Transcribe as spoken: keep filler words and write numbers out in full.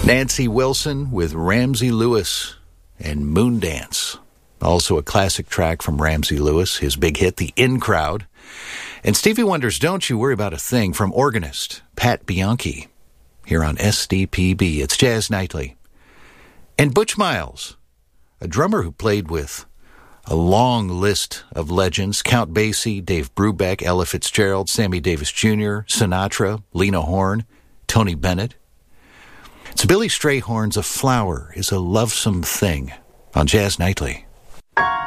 Nancy Wilson with Ramsey Lewis and Moondance. Also a classic track from Ramsey Lewis, his big hit, The In Crowd. And Stevie Wonder's Don't You Worry About a Thing from organist Pat Bianchi here on S D P B. It's Jazz Nightly. And Butch Miles, a drummer who played with a long list of legends, Count Basie, Dave Brubeck, Ella Fitzgerald, Sammy Davis Junior, Sinatra, Lena Horne, Tony Bennett. It's Billy Strayhorn's A Flower is a Lovesome Thing on Jazz Nightly.